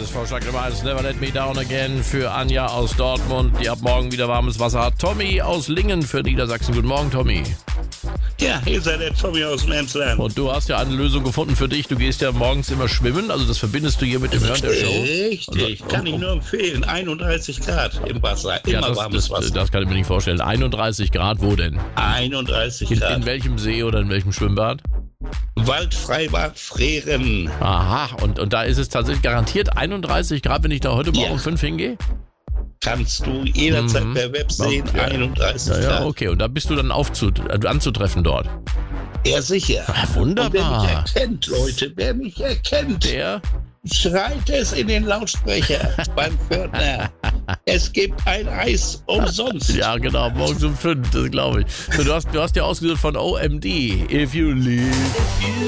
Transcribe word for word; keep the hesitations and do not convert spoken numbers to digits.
Tagesvorschlag Nummer eins, Never Let Me Down Again für Anja aus Dortmund, die ab morgen wieder warmes Wasser hat. Tommy aus Lingen für Niedersachsen. Guten Morgen, Tommy. Ja, hier seid der Tommy aus dem Emsland. Und du hast ja eine Lösung gefunden für dich. Du gehst ja morgens immer schwimmen, also das verbindest du hier mit dem Hören der Show. Richtig, also, kann ich nur empfehlen. einunddreißig Grad im Wasser, immer ja, das, warmes das, Wasser. Das kann ich mir nicht vorstellen. einunddreißig Grad, wo denn? einunddreißig In, Grad. in welchem See oder in welchem Schwimmbad? Waldfreibad Freren. Aha, und, und da ist es tatsächlich garantiert einunddreißig Grad, wenn ich da heute Morgen Ja. um fünf hingehe? Kannst du jederzeit Mhm. per Web sehen, Ja. einunddreißig Ja, ja, Grad. okay. Und da bist du dann aufzu äh, anzutreffen dort. Ja, sicher. Ja, Und wer wunderbar. mich erkennt, Leute, wer mich erkennt, Der? schreit es in den Lautsprecher beim Pförtner. Es gibt ein Eis umsonst. Ja, genau, morgens um fünf, das glaube ich. So, du, hast, du hast ja ausgesucht von O M D. If you leave.